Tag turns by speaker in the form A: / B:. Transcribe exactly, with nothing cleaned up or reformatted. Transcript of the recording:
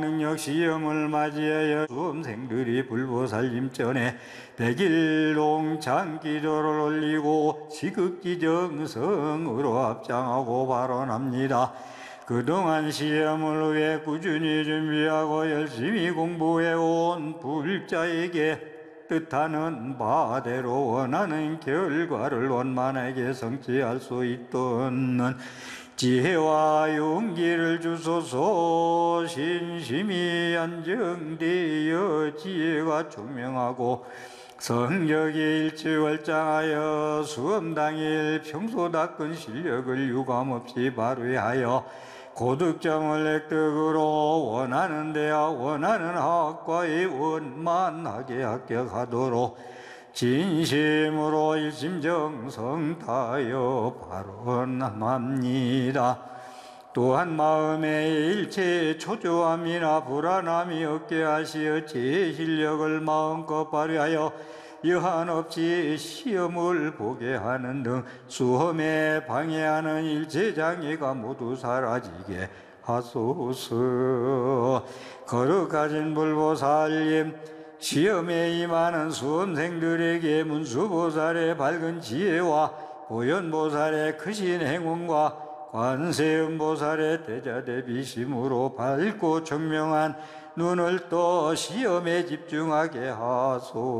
A: 능력 시험을 맞이하여 수험생들이 불보살님 전에 백일동 장기조를 올리고 지극히 정성으로 합장하고 발언합니다. 그동안 시험을 위해 꾸준히 준비하고 열심히 공부해온 불자에게 뜻하는 바대로 원하는 결과를 원만하게 성취할 수 있도록 지혜와 용기를 주소서. 신심이 안정되어 지혜가 총명하고 성적이 일취월장하여 수험 당일 평소 닦은 실력을 유감없이 발휘하여 고득점을 획득으로 원하는 대학, 원하는 학과에 원만하게 합격하도록 진심으로 일심정성 다하여 발언합니다. 또한 마음의 일체 초조함이나 불안함이 없게 하시어 제 실력을 마음껏 발휘하여 여한 없이 시험을 보게 하는 등 수험에 방해하는 일체 장애가 모두 사라지게 하소서. 거룩하신 불보살님, 시험에 임하는 수험생들에게 문수보살의 밝은 지혜와 보현보살의 크신 행운과 관세음보살의 대자대비심으로 밝고 청명한 눈을 떠 시험에 집중하게 하소서.